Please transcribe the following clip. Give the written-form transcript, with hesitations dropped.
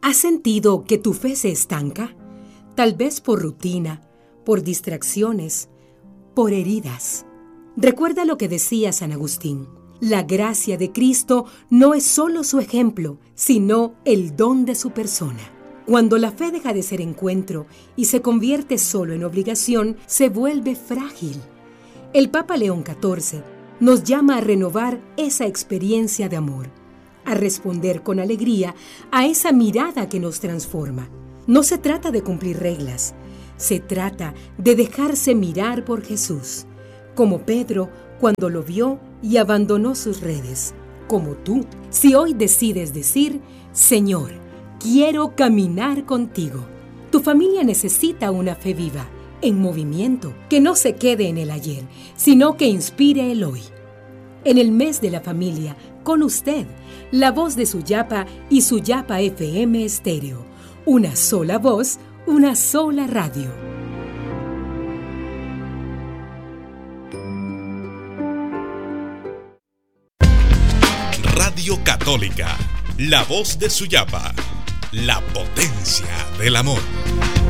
¿Has sentido que tu fe se estanca? Tal vez por rutina, por distracciones, por heridas. Recuerda lo que decía San Agustín. La gracia de Cristo no es solo su ejemplo, sino el don de su persona. Cuando la fe deja de ser encuentro y se convierte solo en obligación, se vuelve frágil. El Papa León XIV nos llama a renovar esa experiencia de amor, a responder con alegría a esa mirada que nos transforma. No se trata de cumplir reglas, se trata de dejarse mirar por Jesús, como Pedro cuando lo vio y abandonó sus redes, como tú, si hoy decides decir, Señor, quiero caminar contigo. Tu familia necesita una fe viva, en movimiento, que no se quede en el ayer, sino que inspire el hoy. En el mes de la familia, con usted, la voz de Suyapa y Suyapa FM Estéreo. Una sola voz, una sola radio. Radio Católica, la voz de Suyapa, la potencia del amor.